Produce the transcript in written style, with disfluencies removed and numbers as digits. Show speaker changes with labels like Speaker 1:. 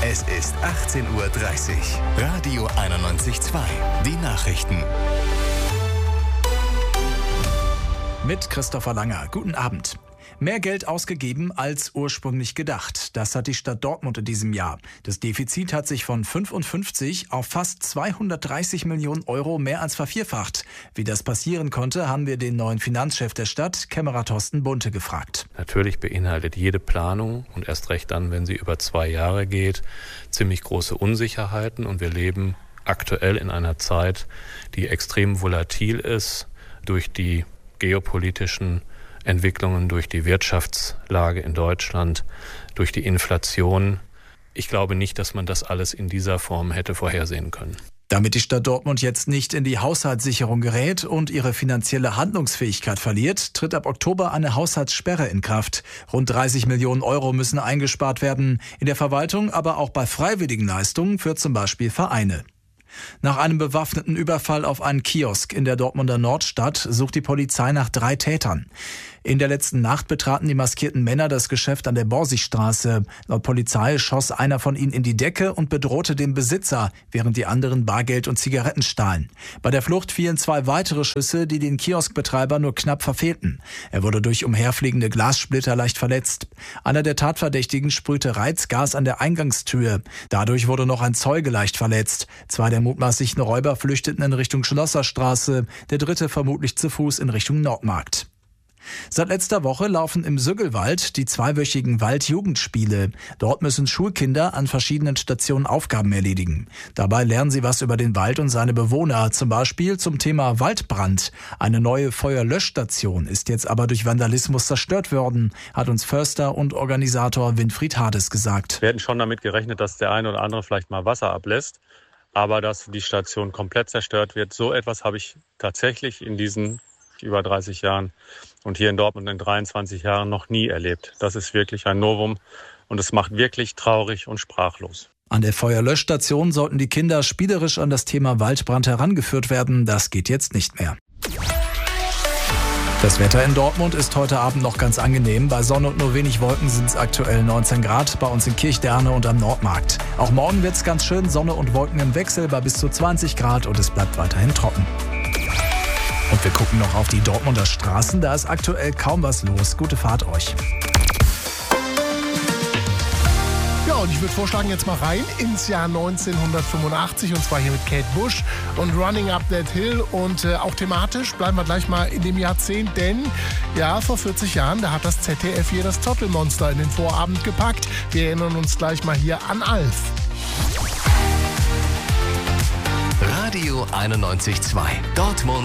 Speaker 1: Es ist 18:30 Uhr. Radio 91.2. Die Nachrichten.
Speaker 2: Mit Christopher Langer. Guten Abend. Mehr Geld ausgegeben als ursprünglich gedacht. Das hat die Stadt Dortmund in diesem Jahr. Das Defizit hat sich von 55 auf fast 230 Millionen Euro mehr als vervierfacht. Wie das passieren konnte, haben wir den neuen Finanzchef der Stadt, Kämmerer Thorsten Bunte, gefragt.
Speaker 3: Natürlich beinhaltet jede Planung und erst recht dann, wenn sie über 2 Jahre geht, ziemlich große Unsicherheiten. Und wir leben aktuell in einer Zeit, die extrem volatil ist durch die geopolitischen Entwicklungen, durch die Wirtschaftslage in Deutschland, durch die Inflation. Ich glaube nicht, dass man das alles in dieser Form hätte vorhersehen können.
Speaker 2: Damit die Stadt Dortmund jetzt nicht in die Haushaltssicherung gerät und ihre finanzielle Handlungsfähigkeit verliert, tritt ab Oktober eine Haushaltssperre in Kraft. Rund 30 Millionen Euro müssen eingespart werden, in der Verwaltung, aber auch bei freiwilligen Leistungen für zum Beispiel Vereine. Nach einem bewaffneten Überfall auf einen Kiosk in der Dortmunder Nordstadt sucht die Polizei nach 3 Tätern. In der letzten Nacht betraten die maskierten Männer das Geschäft an der Borsigstraße. Laut Polizei schoss einer von ihnen in die Decke und bedrohte den Besitzer, während die anderen Bargeld und Zigaretten stahlen. Bei der Flucht fielen 2 weitere Schüsse, die den Kioskbetreiber nur knapp verfehlten. Er wurde durch umherfliegende Glassplitter leicht verletzt. Einer der Tatverdächtigen sprühte Reizgas an der Eingangstür. Dadurch wurde noch ein Zeuge leicht verletzt. 2 der mutmaßlichen Räuber flüchteten in Richtung Schlosserstraße, der 3. vermutlich zu Fuß in Richtung Nordmarkt. Seit letzter Woche laufen im Süggelwald die 2-wöchigen Waldjugendspiele. Dort müssen Schulkinder an verschiedenen Stationen Aufgaben erledigen. Dabei lernen sie was über den Wald und seine Bewohner, zum Beispiel zum Thema Waldbrand. Eine neue Feuerlöschstation ist jetzt aber durch Vandalismus zerstört worden, hat uns Förster und Organisator Winfried Hades gesagt.
Speaker 4: Wir hätten schon damit gerechnet, dass der eine oder andere vielleicht mal Wasser ablässt, aber dass die Station komplett zerstört wird. So etwas habe ich tatsächlich in diesen über 30 Jahren und hier in Dortmund in 23 Jahren noch nie erlebt. Das ist wirklich ein Novum und es macht wirklich traurig und sprachlos.
Speaker 2: An der Feuerlöschstation sollten die Kinder spielerisch an das Thema Waldbrand herangeführt werden. Das geht jetzt nicht mehr. Das Wetter in Dortmund ist heute Abend noch ganz angenehm. Bei Sonne und nur wenig Wolken sind es aktuell 19 Grad, bei uns in Kirchderne und am Nordmarkt. Auch morgen wird es ganz schön, Sonne und Wolken im Wechsel bei bis zu 20 Grad und es bleibt weiterhin trocken. Und wir gucken noch auf die Dortmunder Straßen, da ist aktuell kaum was los. Gute Fahrt euch.
Speaker 5: Ja, und ich würde vorschlagen, jetzt mal rein ins Jahr 1985 und zwar hier mit Kate Bush und Running Up That Hill und auch thematisch bleiben wir gleich mal in dem Jahrzehnt, denn ja, vor 40 Jahren, da hat das ZDF hier das Zottelmonster in den Vorabend gepackt. Wir erinnern uns gleich mal hier an Alf.
Speaker 1: Radio 91.2. Dortmund.